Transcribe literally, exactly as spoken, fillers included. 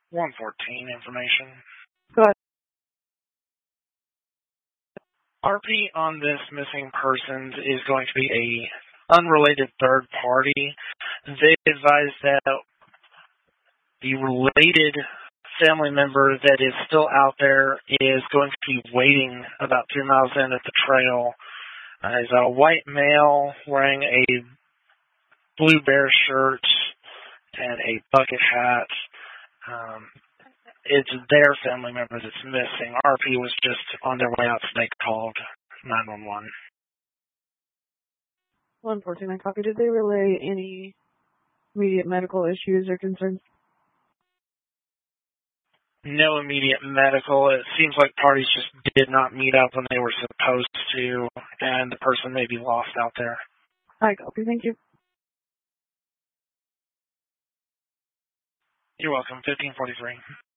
one fourteen information. Go ahead. R P on this missing persons is going to be a unrelated third party. They advise that the related family member that is still out there is going to be waiting about three miles in at the trail. Uh, he's a white male wearing a blue bear shirt and a bucket hat. Um, it's their family member that's missing. R P was just on their way out, so they called nine one one. one fourteen, I copy. Did they relay any immediate medical issues or concerns? No immediate medical. It seems like parties just did not meet up when they were supposed to, and the person may be lost out there. I copy. Thank you. You're welcome. fifteen forty-three.